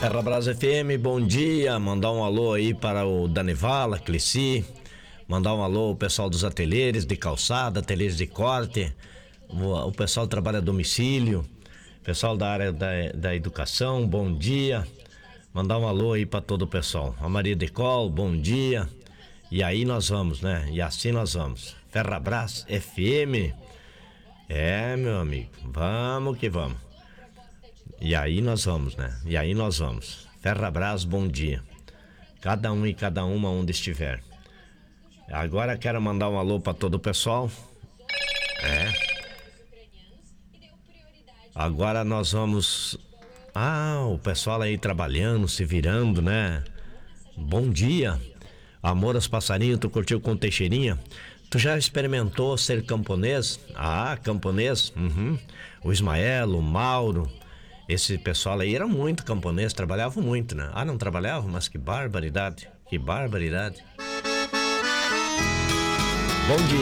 Ferrabras FM, bom dia. Mandar um alô aí para o Danivala, Cleci. Mandar um alô ao pessoal dos ateliês de calçada, ateliês de corte. O pessoal trabalha a domicílio. Pessoal da área da educação, bom dia. Mandar um alô aí para todo o pessoal. A Maria Decol, bom dia. E aí nós vamos, né? E assim nós vamos. Ferrabras FM. É, meu amigo, vamos que vamos. E aí nós vamos, né? E aí nós vamos. Ferrabras, bom dia. Cada um e cada uma onde estiver. Agora quero mandar um alô para todo o pessoal. Agora nós vamos... o pessoal aí trabalhando, se virando, né? Bom dia. Amor aos passarinhos, tu curtiu com Teixeirinha? Tu já experimentou ser camponês? Camponês. O Ismael, o Mauro, esse pessoal aí era muito camponês, trabalhavam muito, né? Não trabalhavam, mas que barbaridade, que barbaridade. Bom dia.